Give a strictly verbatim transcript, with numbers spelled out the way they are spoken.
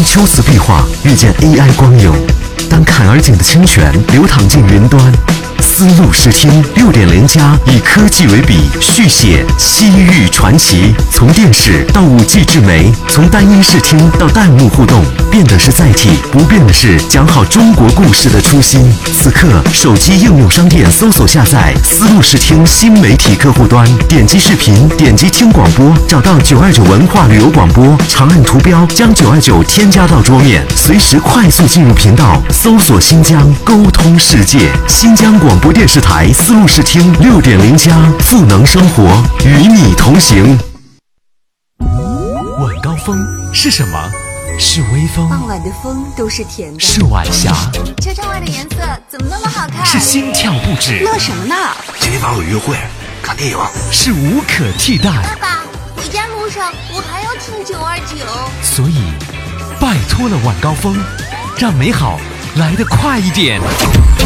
秋瓷壁画遇见 A I 光影，当坎儿井的清泉流淌进云端。丝路视听 六点零 加以科技为笔，续写西域传奇。从电视到 五 G 智媒，从单音视听到弹幕互动，变的是载体，不变的是讲好中国故事的初心。此刻，手机应用商店搜索下载丝路视听新媒体客户端，点击视频，点击听广播，找到九二九文化旅游广播，长按图标将九二九添加到桌面，随时快速进入频道，搜索新疆，沟通世界。新疆广播电视台丝路视听 六点零 加，赋能生活，与你同行。晚高峰是什么？是微风。 傍晚的风都是甜的。 是晚霞。 车窗外的颜色怎么那么好看？ 是心跳不止。 乐什么呢？ 今天晚上有约会，看电影。 是无可替代。 爸爸，回家路上我还要听九二九。 所以，拜托了晚高峰，让美好来得快一点。